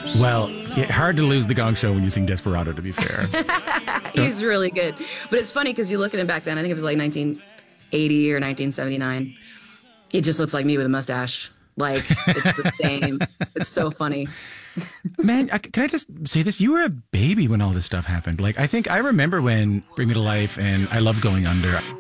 Well, hard to lose the Gong Show when you sing Desperado, to be fair. He's really good. But it's funny because you look at him back then, I think it was like 1980 or 1979. He just looks like me with a mustache. Like, it's the same. It's so funny. Man, can I just say this? You were a baby when all this stuff happened. Like, I think I remember when Bring Me to Life and I Loved Going Under.